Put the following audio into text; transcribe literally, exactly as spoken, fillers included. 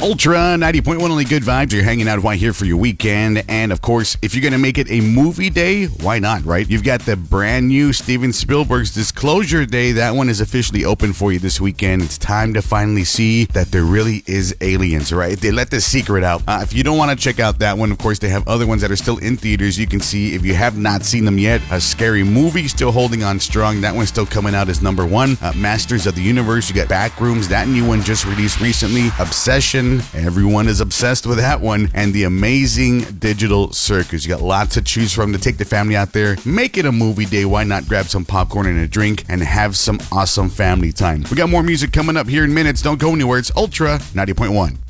Ultra ninety point one, only good vibes. You're hanging out right here for your weekend. And of course, if you're going to make it a movie day, why not, right? You've got the brand new Steven Spielberg's Disclosure Day. That one is officially open for you this weekend. It's time to finally see that there really is aliens, right? They let the secret out. Uh, if you don't want to check out that one, of course, they have other ones that are still in theaters. You can see if you have not seen them yet. A Scary Movie still holding on strong. That one's still coming out as number one. Uh, Masters of the Universe. You got Backrooms. That new one just released recently. Obsession. Everyone is obsessed with that one. And The Amazing Digital Circus. You got lots to choose from to take the family out there. Make it a movie day. Why not grab some popcorn and a drink and have some awesome family time? We got more music coming up here in minutes. Don't go anywhere. It's Ultra ninety point one.